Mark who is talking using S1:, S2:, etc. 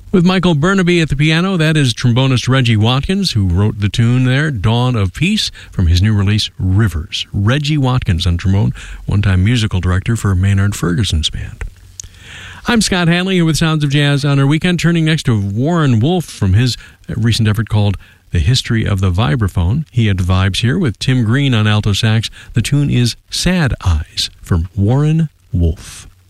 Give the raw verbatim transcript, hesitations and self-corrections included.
S1: With Michael Burnaby at the piano, that is trombonist Reggie Watkins, who wrote the tune there, Dawn of Peace, from his new release, Rivers. Reggie Watkins on trombone, one-time musical director for Maynard Ferguson's band. I'm Scott Hanley here with Sounds of Jazz on our weekend, turning next to Warren Wolf from his recent effort called The History of the Vibraphone. He had vibes here with Tim Green on alto sax. The tune is Sad Eyes from Warren Wolf.